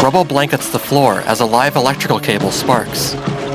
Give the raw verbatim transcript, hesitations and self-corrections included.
Rubble blankets the floor as a live electrical cable sparks.